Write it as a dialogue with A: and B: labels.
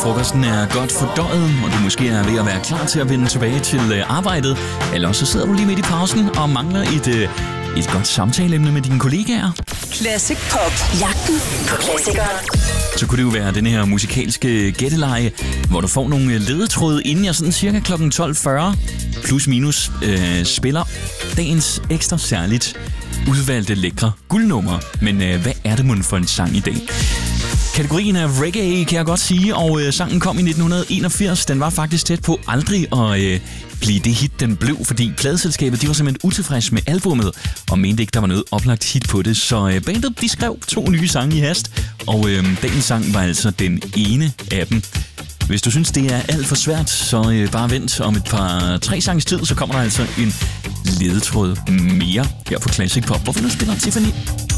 A: frokosten er godt fordøjet, og du måske er ved at være klar til at vende tilbage til arbejdet, eller også så sidder du lige midt i pausen og mangler et godt samtaleemne med dine kollegaer.
B: Classic Pop. Jagten på klassikere.
A: Så kunne det jo være den her musikalske gætteleje, hvor du får nogle ledetråde, inden jeg sådan cirka kl. 12.40 plus minus spiller dagens ekstra særligt udvalgte lækre guldnummer. Men hvad er det mon for en sang i dag? Kategorien er reggae, kan jeg godt sige, og sangen kom i 1981. Den var faktisk tæt på aldrig at blive det hit, den blev, fordi pladeselskabet de var simpelthen utilfreds med albummet og mente ikke, der var noget oplagt hit på det. Så bandet de skrev 2 nye sange i hast, og dagens sang var altså den ene af dem. Hvis du synes, det er alt for svært, så bare vent om et par 3 sanges tid, så kommer der altså en ledetråd mere her på Classic Pop, hvor vi nu spiller Tiffany.